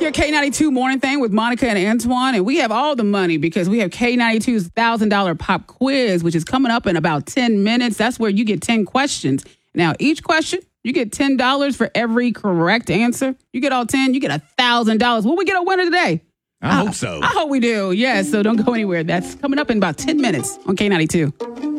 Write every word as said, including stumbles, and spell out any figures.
your K ninety-two morning thing with Monica and Antoine, and we have all the money because we have K ninety-two's one thousand dollars pop quiz, which is coming up in about ten minutes. That's where you get ten questions. Now, each question, you get ten dollars for every correct answer. You get all ten, you get one thousand dollars. Will we get a winner today? I, I hope so. I hope we do. Yes, so don't go anywhere. That's coming up in about ten minutes on K ninety-two.